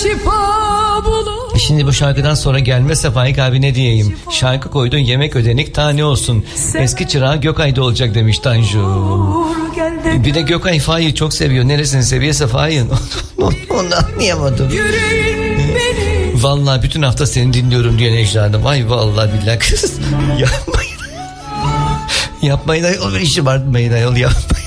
şifa bulur. Şimdi bu şarkıdan sonra gelmezse Faik abi ne diyeyim? Şarkı koydun yemek ödenik tane olsun. Eski çırağı Gökay'da olacak demiş Tanju. Bir de Gökay Faik'i çok seviyor. Neresini seviyorsa Faik'in. Onu anlayamadım. Vallahi bütün hafta seni dinliyorum diyor Necla Hanım. Ay vallahi billahi kız. Yapmayın. Yapmayın ayol, bir işi var, yapmayın ayol, yapmayın.